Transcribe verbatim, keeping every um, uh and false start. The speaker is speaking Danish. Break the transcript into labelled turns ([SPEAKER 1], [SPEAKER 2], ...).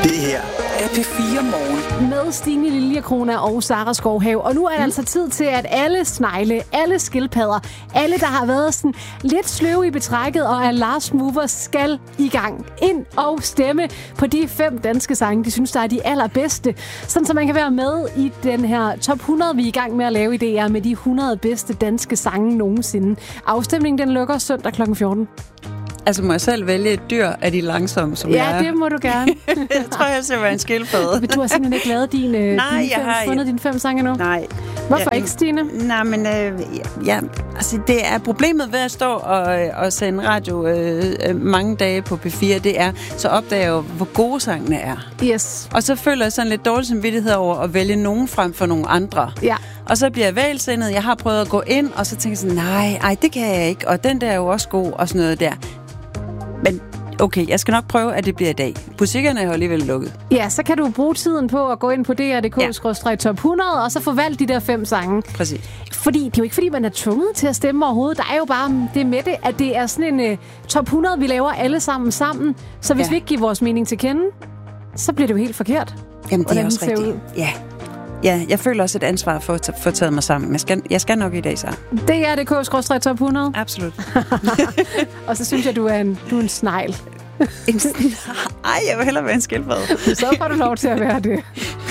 [SPEAKER 1] Det her er P fire Morgen.
[SPEAKER 2] Med Stine Liljekrona og Sara Skovhave. Og nu er det mm. altså tid til, at alle snegle, alle skildpadder, alle, der har været sådan lidt sløve i betrækket og er Lars Mover, skal i gang. Ind og stemme på de fem danske sange, de synes, der er de allerbedste. Sådan, så man kan være med i den her top hundrede, vi er i gang med at lave i D R med de hundrede bedste danske sange nogensinde. Afstemningen, den lukker søndag klokken fjorten.
[SPEAKER 3] Altså, må jeg selv vælge et dyr af de langsomme, som
[SPEAKER 2] ja,
[SPEAKER 3] jeg er?
[SPEAKER 2] det må du gerne.
[SPEAKER 3] Jeg tror, jeg skal være en skildpadde.
[SPEAKER 2] Du har simpelthen ikke lavet din, øh,
[SPEAKER 3] nej,
[SPEAKER 2] dine
[SPEAKER 3] jeg
[SPEAKER 2] fem,
[SPEAKER 3] har
[SPEAKER 2] fundet dine fem sange nu?
[SPEAKER 3] Nej.
[SPEAKER 2] Hvorfor
[SPEAKER 3] jeg,
[SPEAKER 2] ikke, Stine?
[SPEAKER 3] Nej, men øh, ja, altså, det er problemet ved at stå og, og sende radio øh, mange dage på P fire, det er, så opdager jeg jo, hvor gode sangene er.
[SPEAKER 2] Yes.
[SPEAKER 3] Og så føler jeg sådan lidt dårlig samvittighed over at vælge nogen frem for nogle andre.
[SPEAKER 2] Ja.
[SPEAKER 3] Og så bliver jeg vælsindet. Jeg har prøvet at gå ind, og så tænker jeg sådan, nej, ej, det kan jeg ikke. Og den der er jo også god, og sådan noget der. Men okay, jeg skal nok prøve, at det bliver i dag. Butikkerne er jo alligevel lukket.
[SPEAKER 2] Ja, så kan du bruge tiden på at gå ind på D R punktum d k top hundrede, og så forvalte de der fem sange.
[SPEAKER 3] Præcis.
[SPEAKER 2] Fordi det er jo ikke, fordi man er tvunget til at stemme overhovedet. Der er jo bare det med det, at det er sådan en uh, top hundrede, vi laver alle sammen sammen. Så hvis ja. vi ikke giver vores mening til kende, så bliver det jo helt forkert.
[SPEAKER 3] Jamen, det er også rigtigt. Ja. Ja, jeg føler også et ansvar for at få taget mig sammen. Jeg skal, jeg skal nok i dag, så.
[SPEAKER 2] D R punktum d k top hundrede?
[SPEAKER 3] Absolut.
[SPEAKER 2] Og så synes jeg, du er en, du er en snegl.
[SPEAKER 3] En snegl? Ej, jeg vil hellere være en skildpadde.
[SPEAKER 2] Så får du lov til at være det.